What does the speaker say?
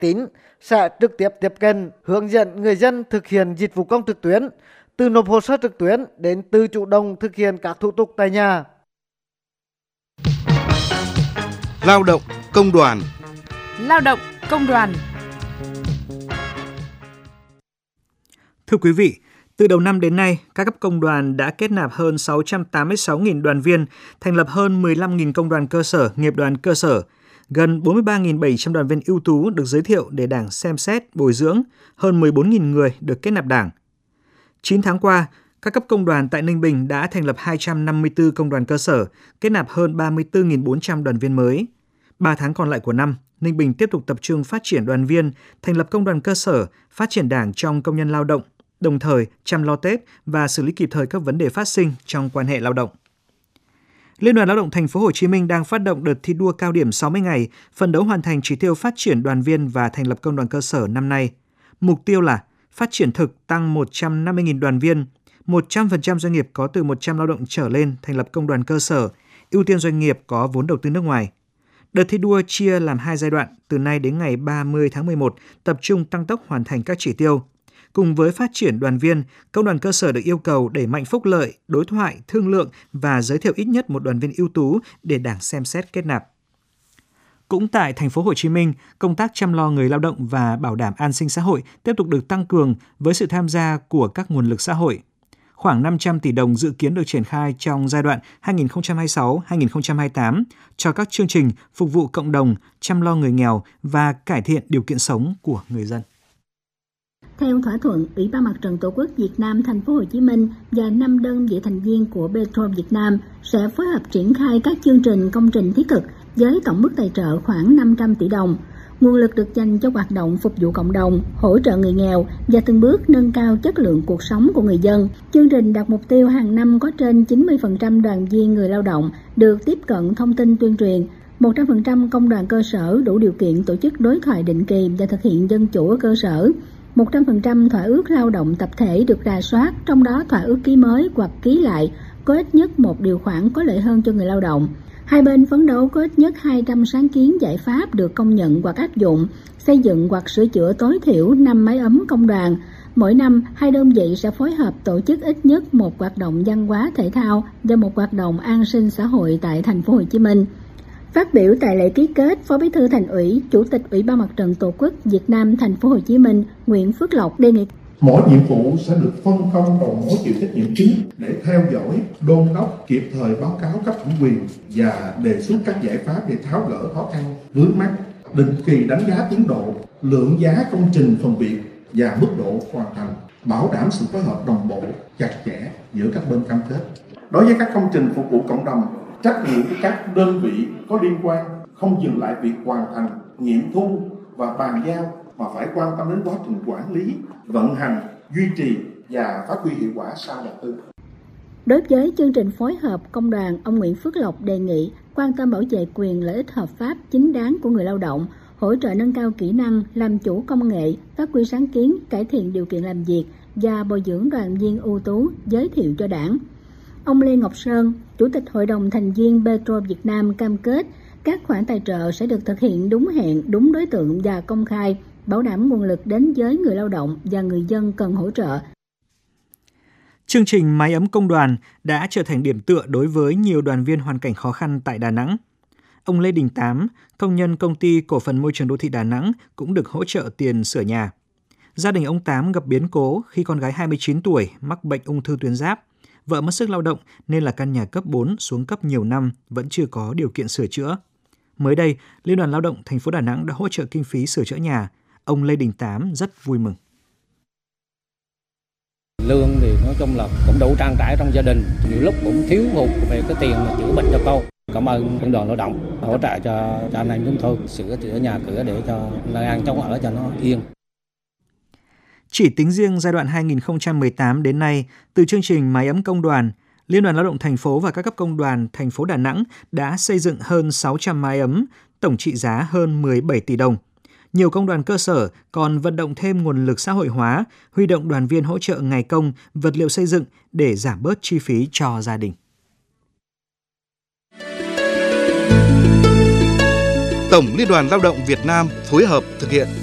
tín sẽ trực tiếp tiếp cận hướng dẫn người dân thực hiện dịch vụ công trực tuyến, từ nộp hồ sơ trực tuyến đến từ chủ động thực hiện các thủ tục tại nhà. Lao động công đoàn. Lao động công đoàn. Thưa quý vị, từ đầu năm đến nay, các cấp công đoàn đã kết nạp hơn 686.000 đoàn viên, thành lập hơn 15.000 công đoàn cơ sở, nghiệp đoàn cơ sở. Gần 43.700 đoàn viên ưu tú được giới thiệu để Đảng xem xét, bồi dưỡng, hơn 14.000 người được kết nạp Đảng. 9 tháng qua, các cấp công đoàn tại Ninh Bình đã thành lập 254 công đoàn cơ sở, kết nạp hơn 34.400 đoàn viên mới. 3 tháng còn lại của năm, Ninh Bình tiếp tục tập trung phát triển đoàn viên, thành lập công đoàn cơ sở, phát triển Đảng trong công nhân lao động, đồng thời chăm lo Tết và xử lý kịp thời các vấn đề phát sinh trong quan hệ lao động. Liên đoàn Lao động Thành phố Hồ Chí Minh đang phát động đợt thi đua cao điểm 60 ngày, phấn đấu hoàn thành chỉ tiêu phát triển đoàn viên và thành lập công đoàn cơ sở năm nay. Mục tiêu là phát triển thực tăng 150.000 đoàn viên, 100% doanh nghiệp có từ 100 lao động trở lên thành lập công đoàn cơ sở, ưu tiên doanh nghiệp có vốn đầu tư nước ngoài. Đợt thi đua chia làm 2 giai đoạn, từ nay đến ngày 30 tháng 11, tập trung tăng tốc hoàn thành các chỉ tiêu. Cùng với phát triển đoàn viên, công đoàn cơ sở được yêu cầu đẩy mạnh phúc lợi, đối thoại, thương lượng và giới thiệu ít nhất một đoàn viên ưu tú để Đảng xem xét kết nạp. Cũng tại thành phố Hồ Chí Minh, công tác chăm lo người lao động và bảo đảm an sinh xã hội tiếp tục được tăng cường với sự tham gia của các nguồn lực xã hội. Khoảng 500 tỷ đồng dự kiến được triển khai trong giai đoạn 2026-2028 cho các chương trình phục vụ cộng đồng, chăm lo người nghèo và cải thiện điều kiện sống của người dân. Theo thỏa thuận, Ủy ban Mặt trận Tổ quốc Việt Nam Thành phố Hồ Chí Minh và 5 đơn vị thành viên của Petro Việt Nam sẽ phối hợp triển khai các chương trình công trình thiết thực với tổng mức tài trợ khoảng 500 tỷ đồng. Nguồn lực được dành cho hoạt động phục vụ cộng đồng, hỗ trợ người nghèo và từng bước nâng cao chất lượng cuộc sống của người dân. Chương trình đặt mục tiêu hàng năm có trên 90% đoàn viên người lao động được tiếp cận thông tin tuyên truyền, 100% công đoàn cơ sở đủ điều kiện tổ chức đối thoại định kỳ và thực hiện dân chủ ở cơ sở. 100% thỏa ước lao động tập thể được rà soát, trong đó thỏa ước ký mới hoặc ký lại có ít nhất một điều khoản có lợi hơn cho người lao động. Hai bên phấn đấu có ít nhất 200 sáng kiến giải pháp được công nhận hoặc áp dụng, xây dựng hoặc sửa chữa tối thiểu 5 mái ấm công đoàn. Mỗi năm, hai đơn vị sẽ phối hợp tổ chức ít nhất một hoạt động văn hóa thể thao và một hoạt động an sinh xã hội tại thành phố Hồ Chí Minh. Phát biểu tại lễ ký kết, Phó Bí thư Thành ủy, Chủ tịch Ủy ban Mặt trận Tổ quốc Việt Nam Thành phố Hồ Chí Minh Nguyễn Phước Lộc đề nghị mỗi nhiệm vụ sẽ được phân công đầu mối chịu trách nhiệm chính để theo dõi, đôn đốc, kịp thời báo cáo cấp thẩm quyền và đề xuất các giải pháp để tháo gỡ khó khăn, vướng mắc, định kỳ đánh giá tiến độ, lượng giá công trình phần việc và mức độ hoàn thành, bảo đảm sự phối hợp đồng bộ, chặt chẽ giữa các bên cam kết. Đối với các công trình phục vụ cộng đồng, trách nhiệm của các đơn vị có liên quan không dừng lại việc hoàn thành, nghiệm thu và bàn giao mà phải quan tâm đến quá trình quản lý, vận hành, duy trì và phát huy hiệu quả sau đầu tư. Đối với chương trình phối hợp công đoàn, ông Nguyễn Phước Lộc đề nghị quan tâm bảo vệ quyền lợi ích hợp pháp chính đáng của người lao động, hỗ trợ nâng cao kỹ năng, làm chủ công nghệ, phát huy sáng kiến, cải thiện điều kiện làm việc và bồi dưỡng đoàn viên ưu tú, giới thiệu cho Đảng. Ông Lê Ngọc Sơn, Chủ tịch Hội đồng thành viên Petro Việt Nam cam kết các khoản tài trợ sẽ được thực hiện đúng hẹn, đúng đối tượng và công khai, bảo đảm nguồn lực đến với người lao động và người dân cần hỗ trợ. Chương trình Mái ấm công đoàn đã trở thành điểm tựa đối với nhiều đoàn viên hoàn cảnh khó khăn tại Đà Nẵng. Ông Lê Đình Tám, công nhân Công ty Cổ phần Môi trường Đô thị Đà Nẵng cũng được hỗ trợ tiền sửa nhà. Gia đình ông Tám gặp biến cố khi con gái 29 tuổi mắc bệnh ung thư tuyến giáp. Vợ mất sức lao động nên là căn nhà cấp 4 xuống cấp nhiều năm vẫn chưa có điều kiện sửa chữa. Mới đây, Liên đoàn Lao động thành phố Đà Nẵng đã hỗ trợ kinh phí sửa chữa nhà. Ông Lê Đình Tám rất vui mừng. Lương thì nói chung là cũng đủ trang trải trong gia đình, nhiều lúc cũng thiếu hụt về cái tiền mà chữa bệnh cho con. Cảm ơn Liên đoàn Lao động hỗ trợ cho anh em chúng tôi sửa chữa nhà cửa để cho nơi ăn chống ở cho nó yên. Chỉ tính riêng giai đoạn 2018 đến nay, từ chương trình Mái ấm công đoàn, Liên đoàn Lao động thành phố và các cấp công đoàn thành phố Đà Nẵng đã xây dựng hơn 600 mái ấm, tổng trị giá hơn 17 tỷ đồng. Nhiều công đoàn cơ sở còn vận động thêm nguồn lực xã hội hóa, huy động đoàn viên hỗ trợ ngày công, vật liệu xây dựng để giảm bớt chi phí cho gia đình. Tổng Liên đoàn Lao động Việt Nam phối hợp thực hiện.